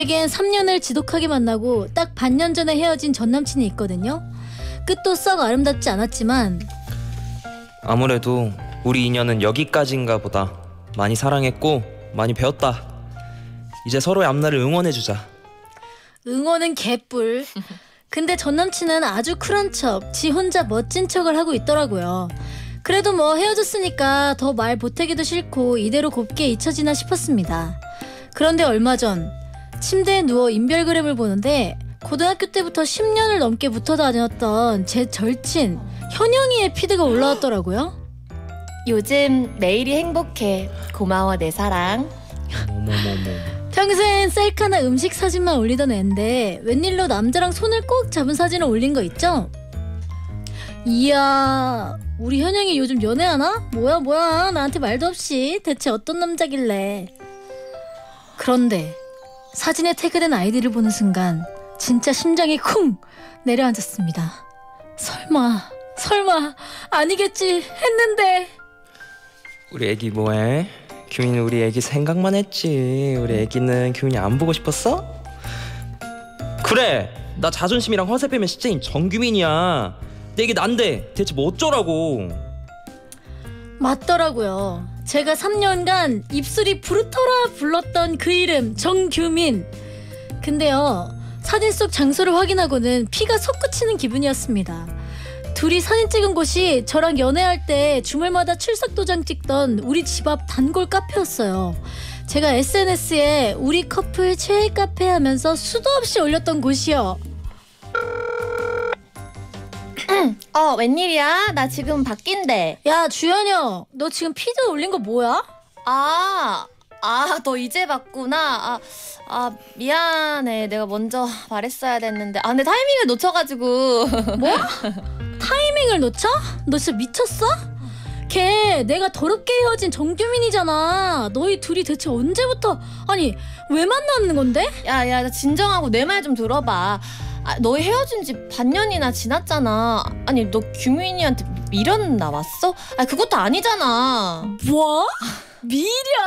에겐 3년을 지독하게 만나고 딱 반년 전에 헤어진 전남친이 있거든요. 끝도 썩 아름답지 않았지만 아무래도 우리 인연은 여기까지인가 보다. 많이 사랑했고 많이 배웠다. 이제 서로의 앞날을 응원해주자. 응원은 개뿔. 근데 전남친은 아주 쿨한 척, 지 혼자 멋진 척을 하고 있더라고요. 그래도 뭐 헤어졌으니까 더 말 보태기도 싫고 이대로 곱게 잊혀지나 싶었습니다. 그런데 얼마 전 침대에 누워 인별그램을 보는데 고등학교 때부터 10년을 넘게 붙어 다녔던 제 절친 현영이의 피드가 올라왔더라고요. 요즘 매일이 행복해. 고마워 내 사랑. 어머머머. 평소엔 셀카나 음식 사진만 올리던 앤데 웬일로 남자랑 손을 꼭 잡은 사진을 올린 거 있죠? 이야, 우리 현영이 요즘 연애하나? 뭐야 나한테 말도 없이. 대체 어떤 남자길래. 그런데 사진에 태그된 아이디를 보는 순간 진짜 심장이 쿵 내려앉았습니다. 설마 아니겠지 했는데. 우리 애기 뭐해? 규민이 우리 애기 생각만 했지. 우리 애기는 규민이 안 보고 싶었어? 그래, 나 자존심이랑 허세 빼면 시체인 정규민이야. 내 애기 난데 대체 뭐 어쩌라고. 맞더라고요. 제가 3년간 입술이 부르터라 불렀던 그 이름 정규민. 근데요, 사진 속 장소를 확인하고는 피가 솟구치는 기분이었습니다. 둘이 사진 찍은 곳이 저랑 연애할 때 주말마다 출석 도장 찍던 우리 집 앞 단골 카페였어요. 제가 SNS에 우리 커플 최애 카페 하면서 수도 없이 올렸던 곳이요. 웬일이야? 나 지금 바뀐데. 야 주연여, 너 지금 피드 올린 거 뭐야? 너 이제 봤구나. 미안해. 내가 먼저 말했어야 됐는데. 근데 타이밍을 놓쳐가지고. 뭐? 타이밍을 놓쳐? 너 진짜 미쳤어? 걔 내가 더럽게 헤어진 정규민이잖아. 너희 둘이 대체 언제부터, 아니 왜 만나는 건데? 야, 나 진정하고 내 말 좀 들어봐. 너희 헤어진 지 반년이나 지났잖아. 아니 너 규민이한테 미련 나왔어? 그것도 아니잖아. 뭐? 미련?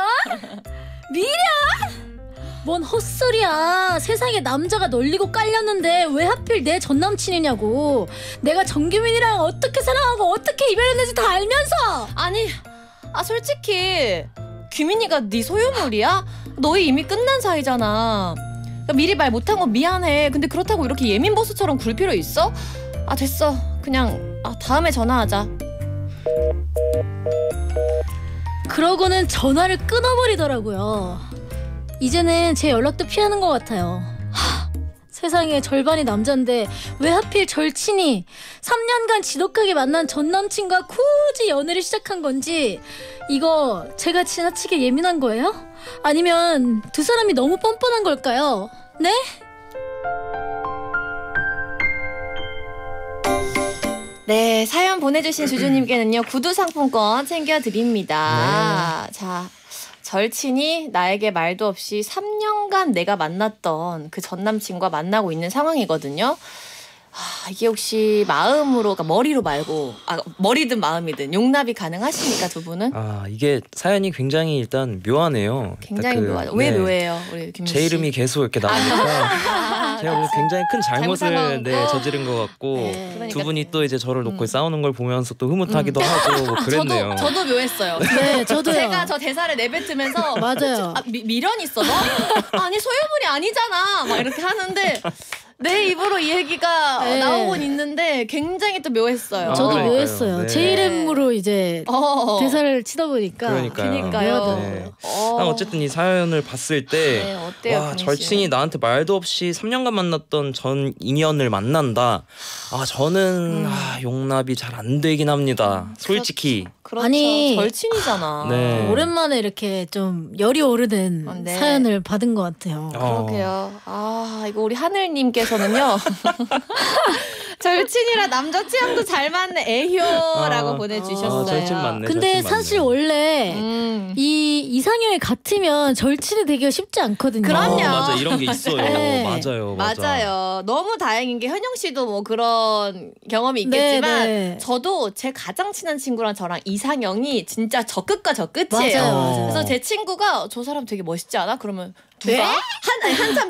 뭔 헛소리야. 세상에 남자가 널리고 깔렸는데 왜 하필 내 전남친이냐고. 내가 정규민이랑 어떻게 사랑하고 어떻게 이별했는지 다 알면서. 아니, 솔직히 규민이가 네 소유물이야? 너희 이미 끝난 사이잖아. 그러니까 미리 말 못한 거 미안해. 근데 그렇다고 이렇게 예민보수처럼 굴 필요 있어? 됐어. 그냥 다음에 전화하자. 그러고는 전화를 끊어버리더라고요. 이제는 제 연락도 피하는 것 같아요. 세상에 절반이 남잔데 왜 하필 절친이 3년간 지독하게 만난 전남친과 굳이 연애를 시작한 건지. 이거 제가 지나치게 예민한 거예요? 아니면 두 사람이 너무 뻔뻔한 걸까요? 네? 네, 사연 보내주신 주주님께는요 구두 상품권 챙겨드립니다. 네. 자, 절친이 나에게 말도 없이 3년간 내가 만났던 그 전남친과 만나고 있는 상황이거든요. 이게 혹시 마음으로, 그러니까 머리로 말고, 머리든 마음이든 용납이 가능하십니까, 두 분은? 이게 사연이 굉장히 일단 묘하네요. 굉장히 묘하죠. 왜 묘해요, 우리 김민 씨? 제 이름이 계속 이렇게 나오니까 제가 뭐 굉장히 큰 잘못을 저지른 것 같고, 네. 그러니까 두 분이 또 이제 저를 놓고 싸우는 걸 보면서 또 흐뭇하기도 하고 뭐 그랬네요. 저도 묘했어요. 네, 저도요. 제가 저 대사를 내뱉으면서 맞아요. 미련 있어 너? 아니 소유물이 아니잖아 막 이렇게 하는데 내 입으로 이 얘기가 네. 나오곤 있는데 굉장히 또 묘했어요. 저도 그러니까요. 묘했어요. 네. 제 이름으로 이제 대사를 치다 보니까. 그러니까요. 네. 어쨌든 이 사연을 봤을 때 어때요, 와, 김민 씨? 절친이 나한테 말도 없이 3년간 만났던 전 인연을 만난다. 저는 용납이 잘 안 되긴 합니다. 솔직히. 그렇죠. 아니, 절친이잖아. 네. 오랜만에 이렇게 좀 열이 오르는 네. 사연을 받은 것 같아요. 그러게요. 이거 우리 하늘님께서는요. 절친이라 남자 취향도 잘 맞네 애효라고 보내주셨어요. 절친 맞네. 근데 절친 사실 맞네. 원래 이 이상형이 같으면 절친이 되기가 쉽지 않거든요. 그럼요. 맞아, 이런 게 있어요. 네. 맞아요. 너무 다행인 게 현영 씨도 뭐 그런 경험이 있겠지만 네. 저도 제 가장 친한 친구랑 저랑 이상형이 진짜 저 끝과 저 끝이에요. 맞아요. 그래서 제 친구가 저 사람 되게 멋있지 않아? 그러면 누가? 한